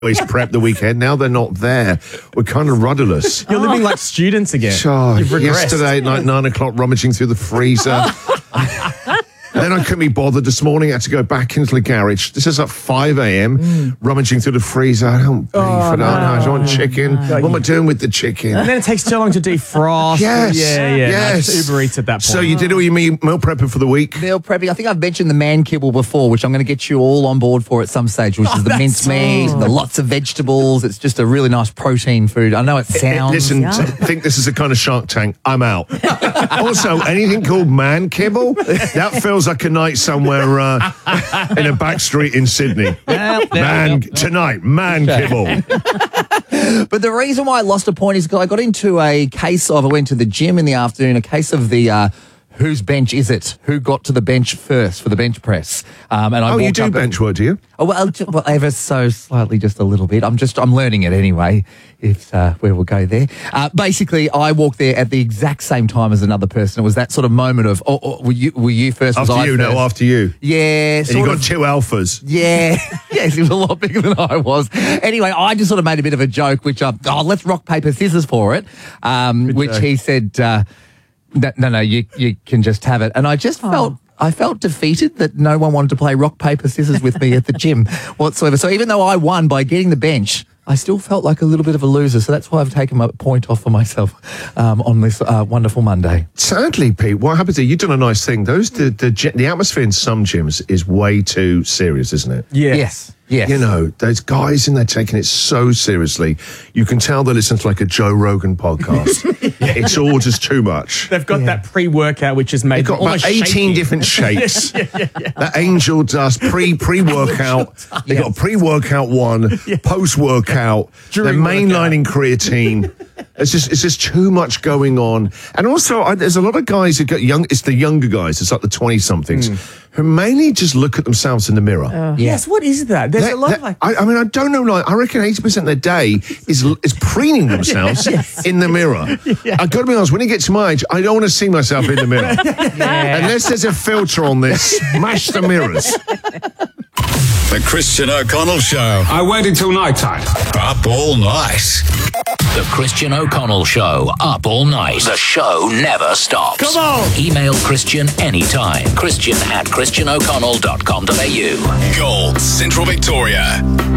always prep the weekend. Now they're not there. We're kind of rudderless. You're living like students again. Oh, You've regressed. yesterday at like 9 o'clock, rummaging through the freezer. Then I couldn't be bothered this morning. I had to go back into the garage. This is at 5 a.m. Rummaging through the freezer. I don't beef. I don't want chicken. What am I doing with the chicken? And then it takes too long to defrost. Yes. Yeah. Yes. That's Uber Eats at that point. So you did all your meal prepping for the week? Meal prepping. I think I've mentioned the man kibble before, which I'm going to get you all on board for at some stage, which is the minced meat, the lots of vegetables. It's just a really nice protein food. I know it sounds... Listen, I think this is a kind of Shark Tank. I'm out. Also, anything called man kibble, that feels like a night somewhere in a back street in Sydney. Man kibble. But the reason why I lost a point is because I got into I went to the gym in the afternoon, a case of the whose bench is it? Who got to the bench first for the bench press? And I you do bench work, do you? Oh, well, ever so slightly, just a little bit. I'm learning it anyway, if where we'll go there. Basically, I walked there at the exact same time as another person. It was that sort of moment of, were you first? After you. Yeah. And you got two alphas. Yeah. Yes, he was a lot bigger than I was. Anyway, I just sort of made a bit of a joke, which, let's rock, paper, scissors for it, which he said, no, you can just have it. And I just felt defeated that no one wanted to play rock, paper, scissors with me at the gym whatsoever. So even though I won by getting the bench, I still felt like a little bit of a loser. So that's why I've taken my point off for myself on this wonderful Monday. Sadly, Pete, what happens is you've done a nice thing. The atmosphere in some gyms is way too serious, isn't it? Yeah. Yes. You know, there's guys in there taking it so seriously. You can tell they listen to like a Joe Rogan podcast. It's all just too much. They've got that pre-workout, which is made They've got about 18 different shakes. That angel dust, pre-workout. They've got a pre-workout one, post-workout. They're mainlining creatine. It's just too much going on. And also, there's a lot of guys who get it's the younger guys, it's like the 20-somethings, who mainly just look at themselves in the mirror. Yes, what is that? There's a lot of I don't know, I reckon 80% of their day is preening themselves in the mirror. I've got to be honest, when it gets to my age, I don't want to see myself in the mirror. Unless there's a filter on this, smash the mirrors. The Christian O'Connell Show. I waited till night time. Up all night. The Christian O'Connell Show, up all night. The show never stops. Come on! Email Christian anytime. Christian@christianoconnell.com.au. Gold, Central Victoria.